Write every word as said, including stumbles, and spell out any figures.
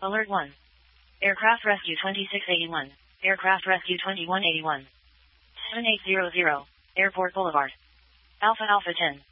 Alert one. Aircraft Rescue twenty-six eighty-one. Aircraft Rescue twenty-one eighty-one. seven eight zero zero. Airport Boulevard. Alpha Alpha ten.